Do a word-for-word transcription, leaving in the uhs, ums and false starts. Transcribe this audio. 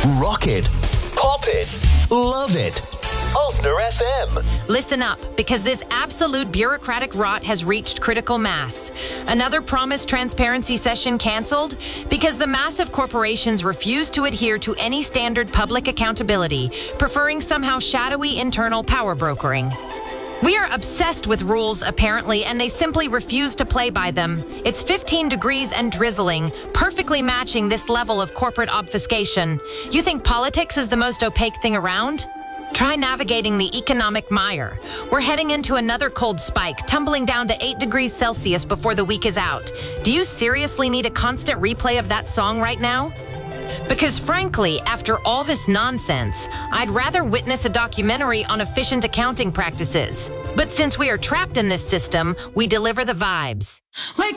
Rock it. Pop it. Love it. Ulster F M. Listen up, because this absolute bureaucratic rot has reached critical mass. Another promised transparency session canceled because the massive corporations refuse to adhere to any standard public accountability, preferring somehow shadowy internal power brokering. We are obsessed with rules, apparently, and they simply refuse to play by them. It's fifteen degrees and drizzling, perfectly matching this level of corporate obfuscation. You think politics is the most opaque thing around? Try navigating the economic mire. We're heading into another cold spike, tumbling down to eight degrees Celsius before the week is out. Do you seriously need a constant replay of that song right now? Because frankly, after all this nonsense, I'd rather witness a documentary on efficient accounting practices. But since we are trapped in this system, we deliver the vibes. Wake